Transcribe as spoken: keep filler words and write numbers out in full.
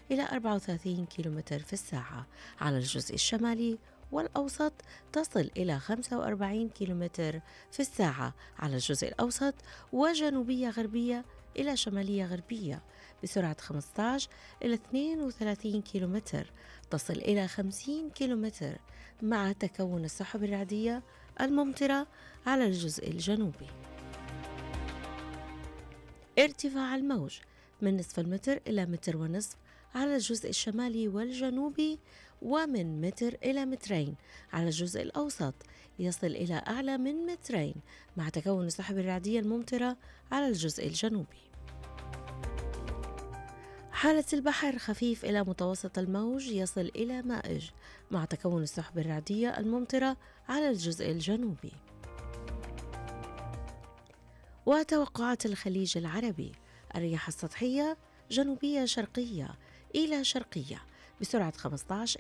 إلى أربعة وثلاثين كيلومتر في الساعة. على الجزء الشمالي والأوسط تصل إلى خمسة وأربعين كيلومتر في الساعة على الجزء الأوسط، وجنوبية غربية إلى شمالية غربية بسرعة خمسة عشر إلى اثنين وثلاثين كيلومتر، تصل إلى خمسين كيلومتر مع تكون السحب الرعدية الممطرة على الجزء الجنوبي. ارتفاع الموج من نصف المتر إلى متر ونصف على الجزء الشمالي والجنوبي، ومن متر إلى مترين على الجزء الأوسط، يصل إلى أعلى من مترين مع تكون السحب الرعدية الممطرة على الجزء الجنوبي. حالة البحر خفيف إلى متوسط الموج، يصل إلى مائج مع تكون السحب الرعدية الممطرة على الجزء الجنوبي. وتوقعات الخليج العربي: الرياح السطحية جنوبية شرقية إلى شرقية بسرعة خمسة عشر